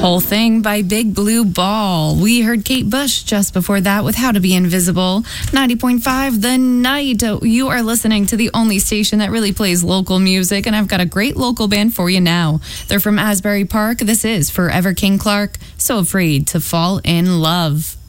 Whole Thing by Big Blue Ball. We heard Kate Bush just before that with How to Be Invisible. 90.5 The Night. You are listening to the only station that really plays local music, and I've got a great local band for you now. They're from Asbury Park. This is Forever King Clark, So Afraid to Fall in Love.